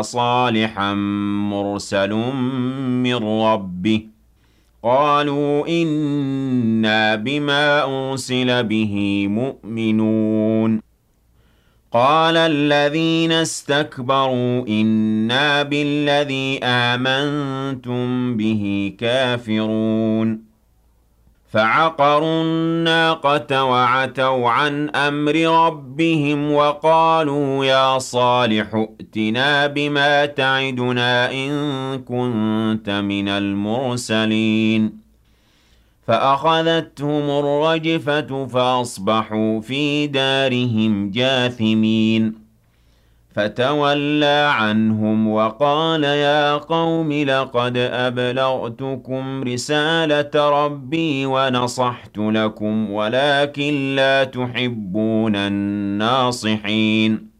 صالحا مرسل من ربه قالوا إنا بما أرسل به مؤمنون قال الذين استكبروا إنا بالذي آمنتم به كافرون فعقروا الناقة وعتوا عن أمر ربهم وقالوا يا صالح ائتنا بما تعدنا إن كنت من المرسلين فأخذتهم الرجفة فأصبحوا في دارهم جاثمين فتولى عنهم وقال يا قوم لقد أبلغتكم رسالة ربي ونصحت لكم ولكن لا تحبون الناصحين